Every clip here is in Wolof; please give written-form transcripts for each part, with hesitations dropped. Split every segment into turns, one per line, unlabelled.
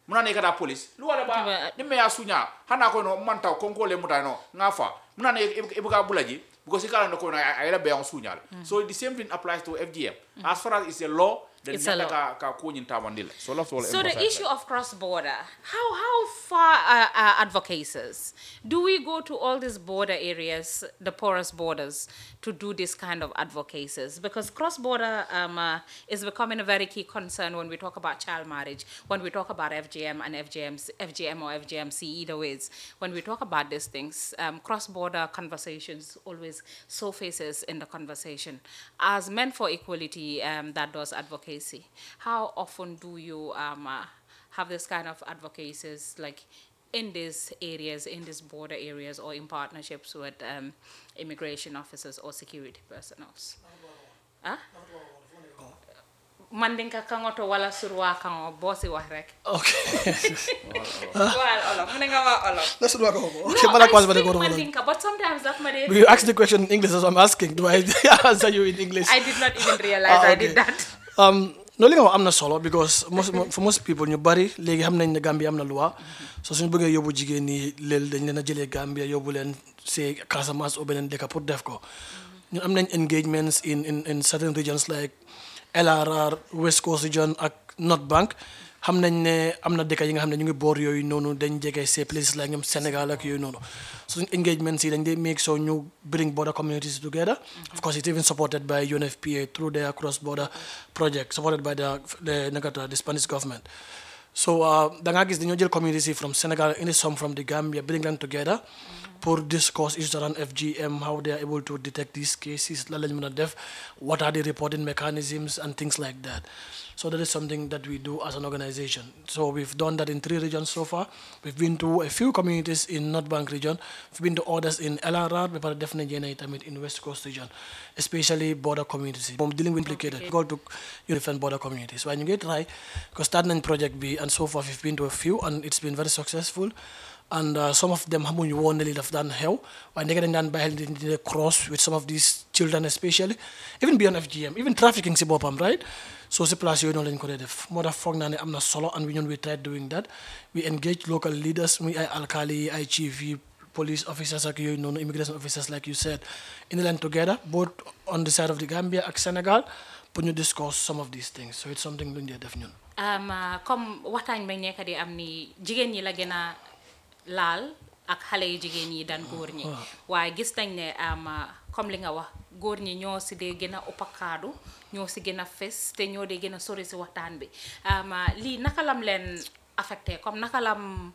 muna ne kada police lu wala ba ni me asunya hana ko no manta konko le mutano ngafa muna ne ibuka bulaji because ikala no ko na ayela be on sunya so the same thing applies to FGM as far as it's a law then
it's a law.
So
the issue of cross-border, how far are advocates? Do we go to all these border areas, the porous borders, to do this kind of advocacies? Because cross-border is becoming a very key concern when we talk about child marriage, when we talk about FGM and FGM or FGMC, either ways. When we talk about these things, cross-border conversations always surfaces in the conversation. As Men for Equality, that does advocacy, how often do you have this kind of advocacies, like in these areas, in these border areas, or in partnerships with immigration officers or security personnel? Mandinka kangoto wala surwa kango bosi wax rek.
Okay.
Well, Olof, munenga wa Olof.
That's what I go.
No, I speak Mandinka, but sometimes that may.
You ask the question in English, as I'm asking. Do I answer you in English?
I did not even realize I did that.
No, I'm not solo because for most people, ñu bari léegi xam nañ ne Gambia am na loi so suñu bëggee yóbbu jigéen ñi leel dañ leen a jëlee Gambia yóbbu leen see Casamance ou beneen dëkk pour def ko ñun am nañ engagements in certain regions like LRR West Coast region ak North Bank xam nañ ne am na dëkk yi nga xam ne ñu ngi boor yooyu noonu dañ jege see places like ñoom Sénégal ak yooyu noonu so suñu engagements yi dañ dee make so ñu bring border communities together. Of course, it's even supported by UNFPA through their cross-border project, supported by the Spanish government. So, Dangagis, the new community from Senegal, and some from the Gambia, bring them together for discuss issues around FGM, how they are able to detect these cases, what are the reporting mechanisms, and things like that. So that is something that we do as an organization. So we've done that in 3 regions so far. We've been to a few communities in North Bank region. We've been to others in LRR, but definitely in West Coast region, especially border communities. Dealing with implicated, go to different border communities. When you get right, because starting project B, and so far we've been to a few, and it's been very successful. And some of them have done hell when they get done by the cross with some of these children, especially even beyond FGM, even trafficking sibopam, right? So plus you know more than I'm not solo, and we tried doing that. We engage local leaders, we alkali, IGV, police officers, like you know, immigration officers, like you said, in the land together, both on the side of the Gambia and Senegal, to discuss some of these things. So it's something doing there definitely.
Comme waxtaan bañ nekk di am ni jigéen ñi la gën a laal ak xale yu jigéen ñi daan góor ñi waaye gis nañ ne comme li nga wax góor ñi ñoo si dee gën a uppakaadu ñoo si gën a fes te ñoo dee gën a sori si waxtaan bi lii naka lam leen affecté comme naka lam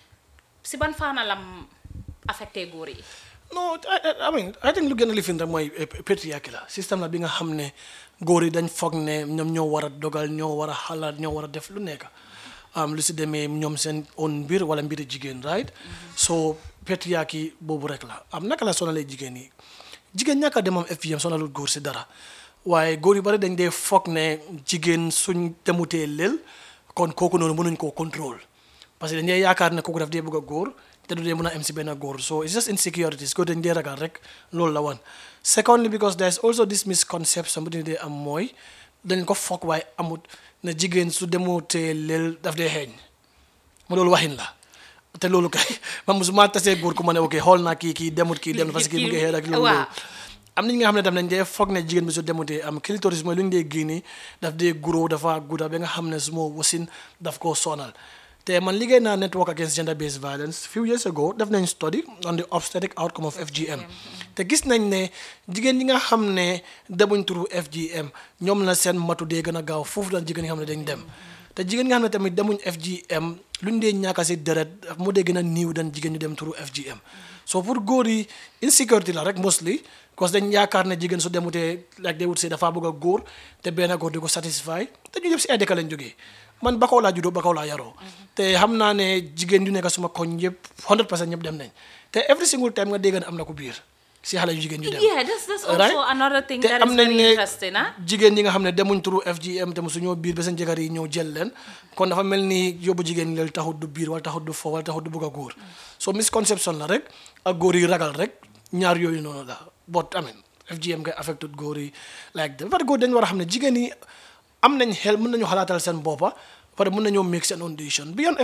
si ban faana lam affecté góor yi.
No, I think lu gën a lifin rek mooy patriarchy la système la bi nga xam ne góor yi dañ foog ne ñoom ñoo war a dogal ñoo war a xalaat ñoo war a def lu nekk lu si demee ñoom seen own mbir wala mbiri jigéen right so patriarchy boobu rek la naka la sonalee jigéen yi jigéen ñàkk a dem am FGM sonalul góor si dara waaye góor yu bari dañ dee foog ne jigéen suñ demutee leel kon kooku noonu mënuñ koo contrôle parce que dañ dee yaakaar ne kooku daf dee bëgg a góor te du dee mën a am si benn góor so it's just insecurities góor dañ dee ragal rek loolu la wan secondly because there's also this misconception bu dee am mooy dañ ko foog waaye amut na jigéen su demutee leel daf dee xeeñ ma loolu waxin la te loolu kay man musuma tasee góor ku ma ne ok xool naa kii demut parce que kii mu ngi xeeñ ak loolu am na ñi nga xam ne tam nañ dee foog ne jigéen bi su demutee am clitoris mooy lu ñu dee génne daf dee guro dafa gudda ba nga xam ne su ma wasin daf koo sonal te man liggéey naa network against gender based violence few years ago def nañ study on the obstetric outcome of FGM te gis nañ ne jigéen ñi nga xam ne demuñ turu FGM ñoom la seen matu dee gën a gaaw foofu daan jigéen ñi nga xam ne dañ dem te jigéen nga xam ne tamit demuñ FGM luñ dee ñàkk si deret moo dee gën a niiw dan jigéen ñu dem turu FGM so pour góor yi insecurity la rek mostly parce que dañ yaakaar ne jigéen su demutee like they would say dafa bëgg a góor te benn góor di ko satisfy te ñu yëpp si ay dëkk lañ jógee man Bakaw laa juddoo Bakaw laa yaroo te xam naa ne jigéen ñu nekk suma koñ yëpp 100% ñëpp dem nañ te every single time nga dégg ne am na ko biir si xale yu jigéen ñu dem.
Yeah, that's also another thing that is very interesting.
te am nañ ne jigéen ñi nga xam ne demuñ turu FGM te su ñoo biir ba seen jëkkër yi ñëw jël leen kon dafa mel ni yóbbu jigéen ñi leen taxut du biir wala taxut du fo wala taxut du bëgg a góor so misconception la rek ak góor yi ragal rek ñaar yooyu noonu la but amen FGM ngay affected góor yi like that góor dañu war a xam ne jigéen yi am nañ xel mën nañu xalaatal seen boppa pare mën nañoo make seen own decision beyond